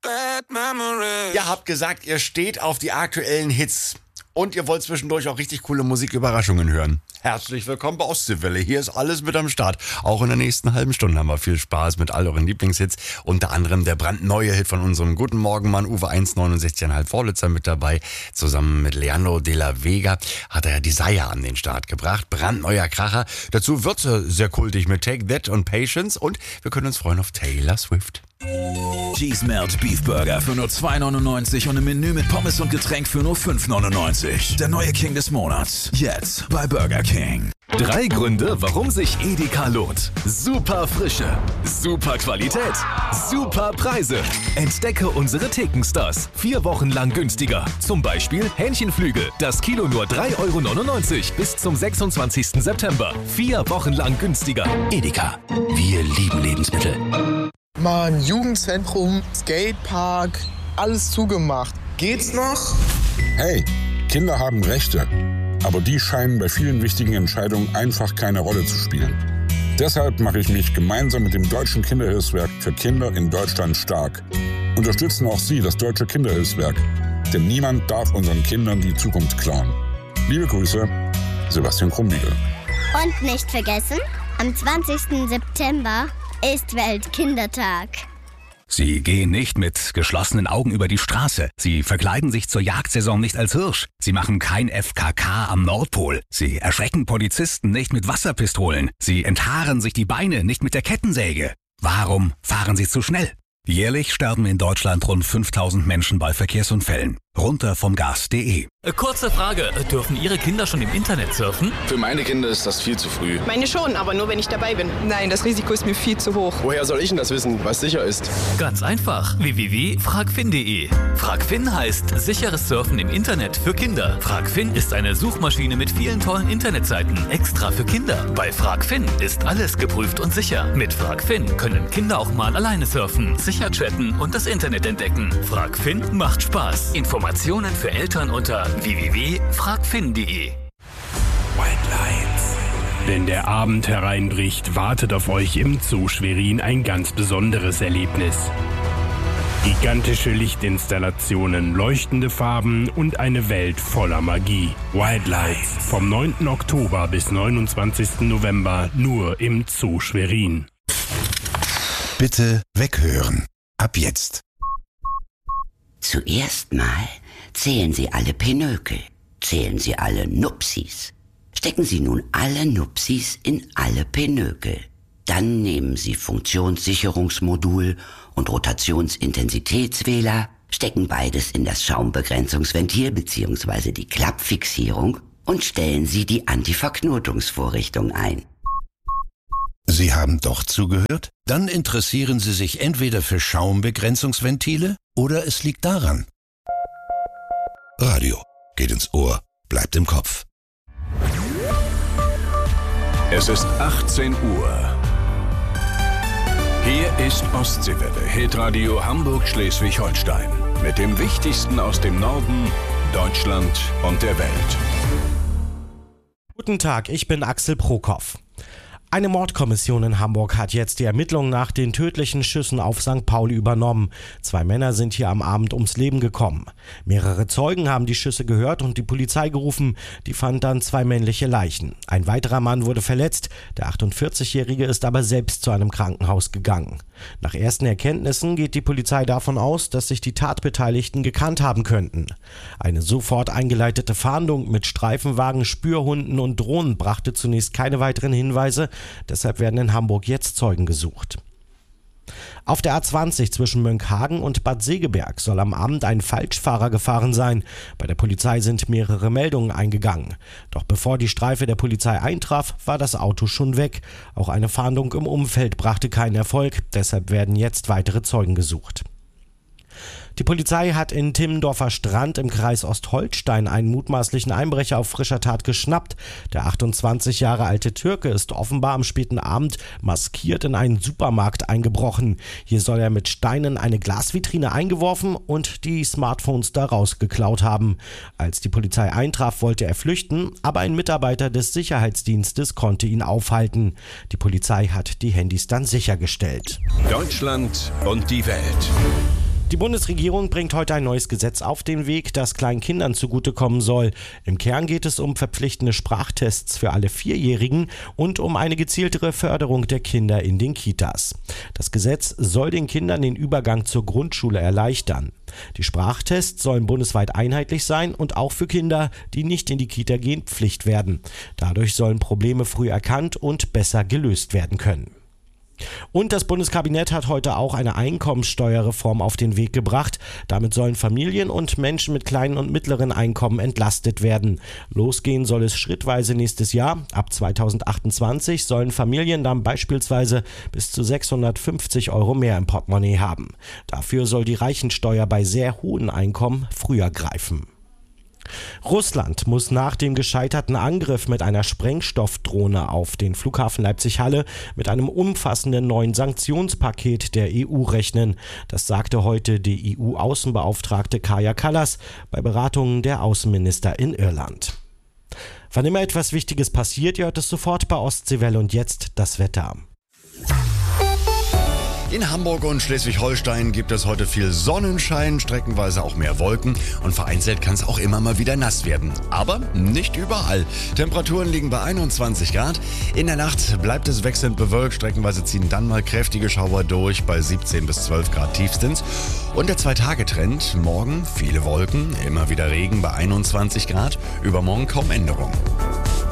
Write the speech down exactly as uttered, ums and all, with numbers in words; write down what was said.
Bad memories. Ihr habt gesagt, ihr steht auf die aktuellen Hits. Und ihr wollt zwischendurch auch richtig coole Musiküberraschungen hören. Herzlich willkommen bei Ostseewelle. Hier ist alles mit am Start. Auch in der nächsten halben Stunde haben wir viel Spaß mit all euren Lieblingshits. Unter anderem der brandneue Hit von unserem guten Morgenmann Uwe eins neunundsechzig Komma fünf Vorlitzer mit dabei. Zusammen mit Leandro de la Vega hat er Desire an den Start gebracht. Brandneuer Kracher. Dazu wird's sehr kultig mit Take That und Patience. Und wir können uns freuen auf Taylor Swift. Cheese Melt Beef Burger für nur zwei neunundneunzig und ein Menü mit Pommes und Getränk für nur fünf neunundneunzig. Der neue King des Monats. Jetzt bei Burger King. Drei Gründe, warum sich Edeka lohnt. Super Frische, super Qualität, super Preise. Entdecke unsere Thekenstars. Vier Wochen lang günstiger. Zum Beispiel Hähnchenflügel. Das Kilo nur drei Euro neunundneunzig bis zum sechsundzwanzigsten September. Vier Wochen lang günstiger. Edeka. Wir lieben Lebensmittel. Mann, Jugendzentrum, Skatepark, alles zugemacht. Geht's noch? Hey, Kinder haben Rechte, aber die scheinen bei vielen wichtigen Entscheidungen einfach keine Rolle zu spielen. Deshalb mache ich mich gemeinsam mit dem Deutschen Kinderhilfswerk für Kinder in Deutschland stark. Unterstützen auch Sie das Deutsche Kinderhilfswerk, denn niemand darf unseren Kindern die Zukunft klauen. Liebe Grüße, Sebastian Krumbiegel. Und nicht vergessen, am zwanzigsten September ist Weltkindertag. Sie gehen nicht mit geschlossenen Augen über die Straße. Sie verkleiden sich zur Jagdsaison nicht als Hirsch. Sie machen kein F K K am Nordpol. Sie erschrecken Polizisten nicht mit Wasserpistolen. Sie enthaaren sich die Beine nicht mit der Kettensäge. Warum fahren Sie zu schnell? Jährlich sterben in Deutschland rund fünftausend Menschen bei Verkehrsunfällen. Runter vom Gas punkt de. Kurze Frage, dürfen Ihre Kinder schon im Internet surfen? Für meine Kinder ist das viel zu früh. Meine schon, aber nur wenn ich dabei bin. Nein, das Risiko ist mir viel zu hoch. Woher soll ich denn das wissen, was sicher ist? Ganz einfach, w w w punkt fragfin punkt de. Fragfin heißt sicheres Surfen im Internet für Kinder. Fragfin ist eine Suchmaschine mit vielen tollen Internetseiten, extra für Kinder. Bei Fragfin ist alles geprüft und sicher. Mit Fragfin können Kinder auch mal alleine surfen, sicher chatten und das Internet entdecken. Fragfin macht Spaß. Informationen für Eltern unter w w w punkt fragfin punkt de. White Lines. Wenn der Abend hereinbricht, wartet auf euch im Zoo Schwerin ein ganz besonderes Erlebnis. Gigantische Lichtinstallationen, leuchtende Farben und eine Welt voller Magie. White Lights vom neunten Oktober bis neunundzwanzigsten November nur im Zoo Schwerin. Bitte weghören. Ab jetzt. Zuerst mal zählen Sie alle Pinökel. Zählen Sie alle Nupsis. Stecken Sie nun alle Nupsis in alle Pinökel. Dann nehmen Sie Funktionssicherungsmodul und Rotationsintensitätswähler, stecken beides in das Schaumbegrenzungsventil bzw. die Klappfixierung und stellen Sie die Antiverknotungsvorrichtung ein. Sie haben doch zugehört? Dann interessieren Sie sich entweder für Schaumbegrenzungsventile oder es liegt daran. Radio geht ins Ohr, bleibt im Kopf. Es ist achtzehn Uhr. Hier ist Ostseewelle, Hitradio Hamburg-Schleswig-Holstein. Mit dem Wichtigsten aus dem Norden, Deutschland und der Welt. Guten Tag, ich bin Axel Prokop. Eine Mordkommission in Hamburg hat jetzt die Ermittlungen nach den tödlichen Schüssen auf Sankt Pauli übernommen. Zwei Männer sind hier am Abend ums Leben gekommen. Mehrere Zeugen haben die Schüsse gehört und die Polizei gerufen. Die fand dann zwei männliche Leichen. Ein weiterer Mann wurde verletzt. Der achtundvierzigjährige ist aber selbst zu einem Krankenhaus gegangen. Nach ersten Erkenntnissen geht die Polizei davon aus, dass sich die Tatbeteiligten gekannt haben könnten. Eine sofort eingeleitete Fahndung mit Streifenwagen, Spürhunden und Drohnen brachte zunächst keine weiteren Hinweise. Deshalb werden in Hamburg jetzt Zeugen gesucht. Auf der A zwanzig zwischen Mönckehagen und Bad Segeberg soll am Abend ein Falschfahrer gefahren sein. Bei der Polizei sind mehrere Meldungen eingegangen. Doch bevor die Streife der Polizei eintraf, war das Auto schon weg. Auch eine Fahndung im Umfeld brachte keinen Erfolg. Deshalb werden jetzt weitere Zeugen gesucht. Die Polizei hat in Timmendorfer Strand im Kreis Ostholstein einen mutmaßlichen Einbrecher auf frischer Tat geschnappt. Der achtundzwanzig Jahre alte Türke ist offenbar am späten Abend maskiert in einen Supermarkt eingebrochen. Hier soll er mit Steinen eine Glasvitrine eingeworfen und die Smartphones daraus geklaut haben. Als die Polizei eintraf, wollte er flüchten, aber ein Mitarbeiter des Sicherheitsdienstes konnte ihn aufhalten. Die Polizei hat die Handys dann sichergestellt. Deutschland und die Welt. Die Bundesregierung bringt heute ein neues Gesetz auf den Weg, das kleinen Kindern zugutekommen soll. Im Kern geht es um verpflichtende Sprachtests für alle Vierjährigen und um eine gezieltere Förderung der Kinder in den Kitas. Das Gesetz soll den Kindern den Übergang zur Grundschule erleichtern. Die Sprachtests sollen bundesweit einheitlich sein und auch für Kinder, die nicht in die Kita gehen, Pflicht werden. Dadurch sollen Probleme früh erkannt und besser gelöst werden können. Und das Bundeskabinett hat heute auch eine Einkommensteuerreform auf den Weg gebracht. Damit sollen Familien und Menschen mit kleinen und mittleren Einkommen entlastet werden. Losgehen soll es schrittweise nächstes Jahr. Ab zweitausendachtundzwanzig sollen Familien dann beispielsweise bis zu sechshundertfünfzig Euro mehr im Portemonnaie haben. Dafür soll die Reichensteuer bei sehr hohen Einkommen früher greifen. Russland muss nach dem gescheiterten Angriff mit einer Sprengstoffdrohne auf den Flughafen Leipzig-Halle mit einem umfassenden neuen Sanktionspaket der E U rechnen. Das sagte heute die E U-Außenbeauftragte Kaja Kallas bei Beratungen der Außenminister in Irland. Wann immer etwas Wichtiges passiert, ihr hört es sofort bei Ostseewelle und jetzt das Wetter. In Hamburg und Schleswig-Holstein gibt es heute viel Sonnenschein, streckenweise auch mehr Wolken und vereinzelt kann es auch immer mal wieder nass werden. Aber nicht überall. Temperaturen liegen bei einundzwanzig Grad. In der Nacht bleibt es wechselnd bewölkt, streckenweise ziehen dann mal kräftige Schauer durch bei siebzehn bis zwölf Grad tiefstens. Und der Zwei-Tage-Trend, morgen viele Wolken, immer wieder Regen bei einundzwanzig Grad, übermorgen kaum Änderung.